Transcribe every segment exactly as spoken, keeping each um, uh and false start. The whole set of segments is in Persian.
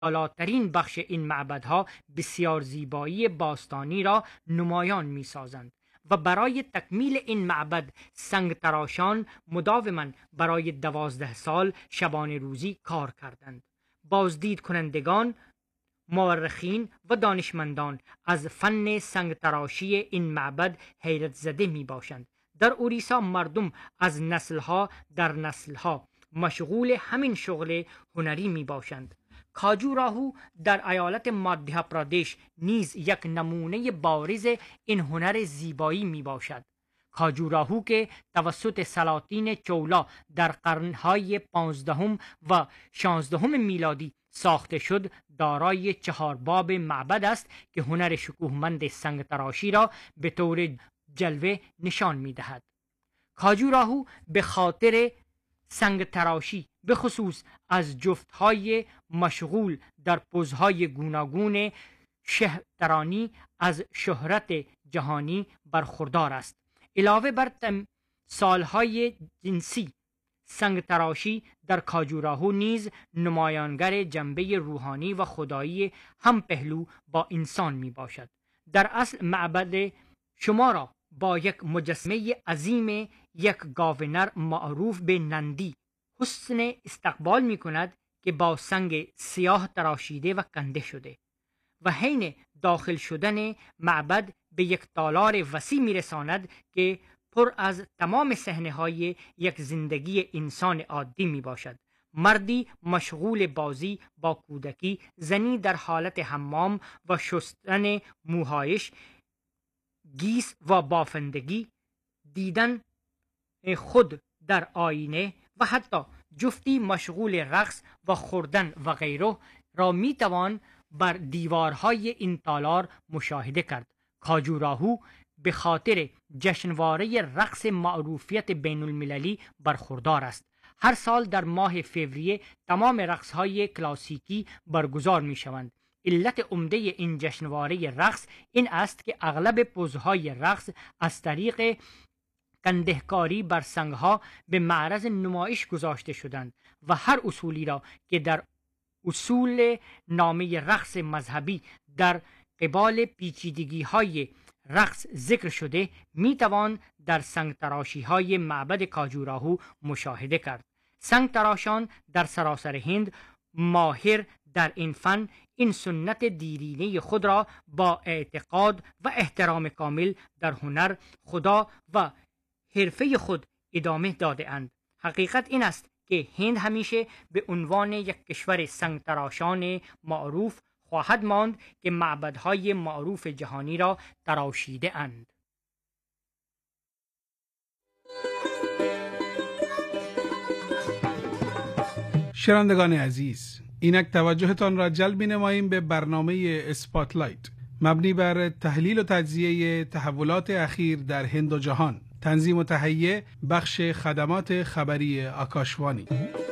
بالاترین بخش این معبدها بسیار زیبایی باستانی را نمایان می سازند و برای تکمیل این معبد سنگ تراشان مداوما برای دوازده سال شبانه روزی کار کردند. بازدید کنندگان، مورخین و دانشمندان از فن سنگ تراشی این معبد حیرت زده می باشند. در اوریسا مردم از نسلها در نسلها مشغول همین شغل هنری می باشند. کاجوراهو در ایالت مادهیا پرادیش نیز یک نمونه بارز این هنر زیبایی می باشد. کاجوراهو که توسط سلاطین چولا در قرنهای پانزدهم و شانزدهم میلادی ساخته شد، دارای چهار باب معبد است که هنر شکوهمند سنگ تراشی را به طور جلوه نشان می دهد. کاجوراهو به خاطر سنگ تراشی به خصوص از جفتهای مشغول در پوزهای گوناگون شهرترانی از شهرت جهانی برخوردار است. علاوه بر تمثالهای جنسی، سنگ تراشی در کاجوراهو نیز نمایانگر جنبه روحانی و خدایی هم پهلو با انسان می باشد. در اصل معبد شما را با یک مجسمه عظیم یک گاونر معروف به نندی حسن استقبال می کند که با سنگ سیاه تراشیده و کنده شده و حین داخل شدن معبد به یک تالار وسیع می رساند که پر از تمام صحنه های یک زندگی انسان عادی می باشد. مردی مشغول بازی با کودکی، زنی در حالت حمام و شستن موهایش، گیس و بافندگی، دیدن خود در آینه و حتی جفتی مشغول رقص و خوردن و غیره را می توان بر دیوارهای این تالار مشاهده کرد. کاجوراهو به خاطر جشنواره رقص معروفیت بین المللی برخوردار است. هر سال در ماه فوریه تمام رقصهای کلاسیکی برگزار می شوند. علت عمده این جشنواره رقص این است که اغلب پوزهای رقص از طریق کندهکاری بر سنگها به معرض نمایش گذاشته شدند و هر اصولی را که در اصول نامه رقص مذهبی در قبال پیچیدگی های رقص ذکر شده می توان در سنگ تراشی های معبد کاجوراهو مشاهده کرد. سنگ تراشان در سراسر هند ماهر در این فن این سنت دیرینه خود را با اعتقاد و احترام کامل در هنر، خدا و حرفه خود ادامه داده اند. حقیقت این است که هند همیشه به عنوان یک کشور سنگ تراشان معروف خواهد ماند که معبدهای معروف جهانی را تراشیده اند. شنوندگان عزیز، اینک توجهتان را جلب نماییم به برنامه اسپاتلایت مبنی بر تحلیل و تجزیه تحولات اخیر در هند و جهان. تنظیم و تهیه بخش خدمات خبری آکاشوانی.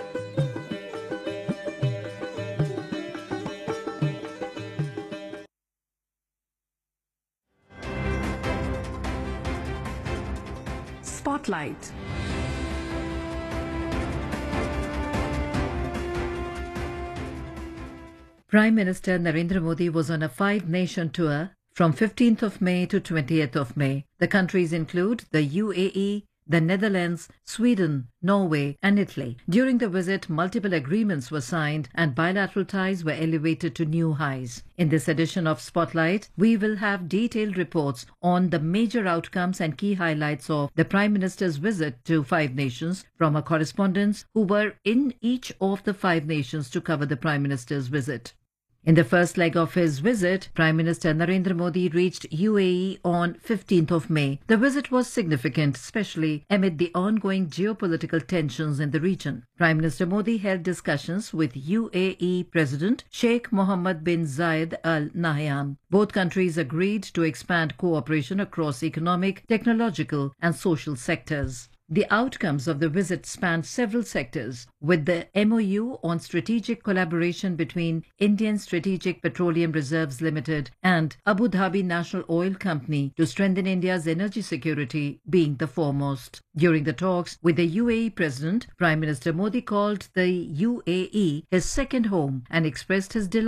Spotlight. Prime Minister Narendra Modi was on a five-nation tour from fifteenth of May to twentieth of May. The countries include the U A E, the Netherlands, Sweden, Norway, and Italy. During the visit, multiple agreements were signed and bilateral ties were elevated to new highs. In this edition of Spotlight, we will have detailed reports on the major outcomes and key highlights of the Prime Minister's visit to five nations from our correspondents who were in each of the five nations to cover the Prime Minister's visit. In the first leg of his visit, Prime Minister Narendra Modi reached U A E on fifteenth of May. The visit was significant, especially amid the ongoing geopolitical tensions in the region. Prime Minister Modi held discussions with U A E President Sheikh Mohammed bin Zayed Al Nahyan. Both countries agreed to expand cooperation across economic, technological, and social sectors. The outcomes of the visit spanned several sectors, with the M O U on strategic collaboration between Indian Strategic Petroleum Reserves Limited and Abu Dhabi National Oil Company to strengthen India's energy security being the foremost. During the talks with the U A E President, Prime Minister Modi called the U A E his second home and expressed his delight